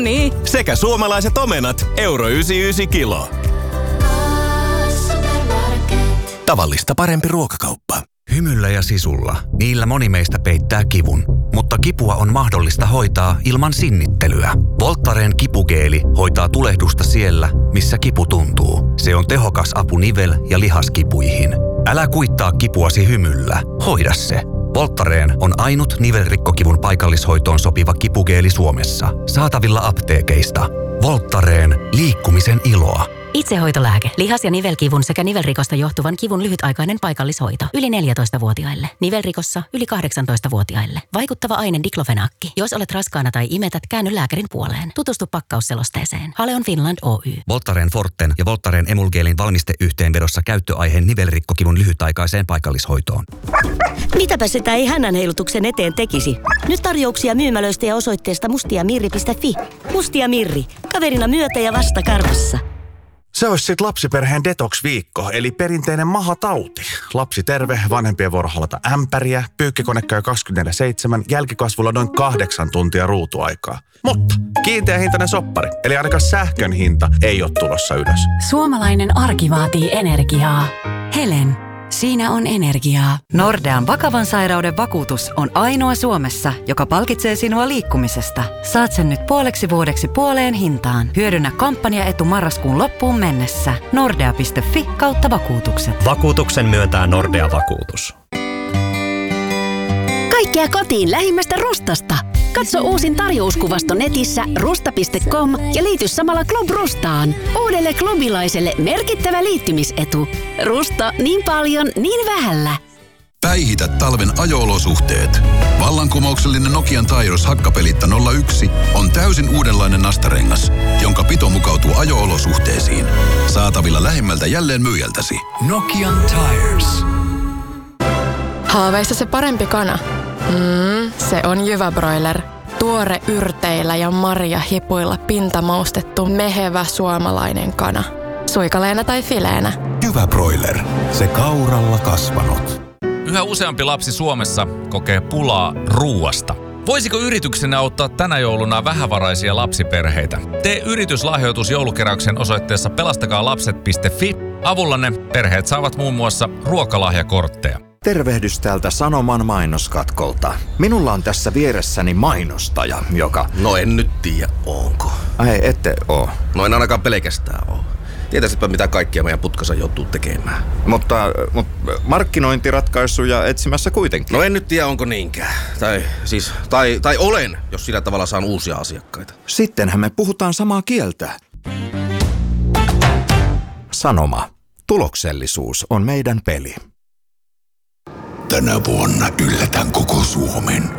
Niin. Sekä suomalaiset omenat €1,99 kilo. Tavallista parempi ruokakauppa. Hymyllä ja sisulla. Niillä moni meistä peittää kivun. Mutta kipua on mahdollista hoitaa ilman sinnittelyä. Voltaren kipugeeli hoitaa tulehdusta siellä, missä kipu tuntuu. Se on tehokas apu nivel- ja lihaskipuihin. Älä kuittaa kipuasi hymyllä. Hoida se. Voltaren on ainut nivelrikkokivun paikallishoitoon sopiva kipugeeli Suomessa. Saatavilla apteekeista. Voltaren. Liikkumisen iloa. Itsehoitolääke. Lihas- ja nivelkivun sekä nivelrikosta johtuvan kivun lyhytaikainen paikallishoito. Yli 14-vuotiaille. Nivelrikossa yli 18-vuotiaille. Vaikuttava aine diklofenaakki. Jos olet raskaana tai imetät, käänny lääkärin puoleen. Tutustu pakkausselosteeseen. Haleon Finland Oy. Voltaren Forten ja Voltaren Emulgeelin valmisteyhteenvedossa käyttöaiheen nivelrikkokivun lyhytaikaiseen paikallishoitoon. Mitäpä sitä ei hännänheilutuksen eteen tekisi? Nyt tarjouksia myymälöistä ja osoitteesta mustiamirri.fi. Mustia Mirri. Kaverina myötä ja vasta karvassa. Se olisi sit lapsiperheen detox-viikko, eli perinteinen mahatauti. Lapsi terve, vanhempien vuoro halata ämpäriä, pyykkikone käy 24/7, jälkikasvulla noin 8 tuntia ruutuaikaa. Mutta kiinteähintainen soppari, eli ainakaan sähkön hinta ei ole tulossa ylös. Suomalainen arki vaatii energiaa. Helen. Siinä on energiaa. Nordean vakavan sairauden vakuutus on ainoa Suomessa, joka palkitsee sinua liikkumisesta. Saat sen nyt puoleksi vuodeksi puoleen hintaan. Hyödynnä kampanjaetu marraskuun loppuun mennessä. Nordea.fi/vakuutukset. Vakuutuksen myöntää Nordea Vakuutus. Kaikkea kotiin lähimmästä Rustasta. Katso uusin tarjouskuvasto netissä rusta.com ja liity samalla Club Rustaan. Uudelle klubilaiselle merkittävä liittymisetu. Rusta niin paljon, niin vähällä. Päihitä talven ajo-olosuhteet. Vallankumouksellinen Nokian Tyres hakkapelitta 01 on täysin uudenlainen nastarengas, jonka pito mukautuu ajo-olosuhteisiin. Saatavilla lähimmältä jälleen myyjältäsi. Nokian Tyres. Haaveissa se parempi kana. Se on Jyväbroiler. Tuore yrteillä ja marjahipuilla pintamaustettu mehevä suomalainen kana. Suikaleena tai fileenä. Jyväbroiler. Se kauralla kasvanut. Yhä useampi lapsi Suomessa kokee pulaa ruuasta. Voisiko yrityksenne auttaa tänä jouluna vähävaraisia lapsiperheitä? Tee yrityslahjoitus joulukeräyksen osoitteessa pelastakaalapset.fi. Avullanne perheet saavat muun muassa ruokalahjakortteja. Tervehdys täältä Sanoman mainoskatkolta. Minulla on tässä vieressäni mainostaja, joka... No en nyt tiedä, onko. Ai, ette oo. No en ainakaan pelkästään oo. Tietäisitpä mitä kaikkia meidän putkassa joutuu tekemään. Mutta markkinointiratkaisuja etsimässä kuitenkin. No en nyt tiedä, onko niinkään. Tai olen, jos sillä tavalla saan uusia asiakkaita. Sittenhän me puhutaan samaa kieltä. Sanoma. Tuloksellisuus on meidän peli. Tänä vuonna yllätän koko Suomen.